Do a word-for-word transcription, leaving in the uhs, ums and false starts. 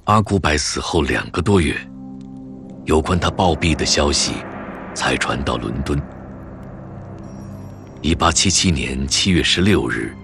阿古柏死后两个多月，有关他暴毙的消息才传到伦敦。一八七七年七月十六日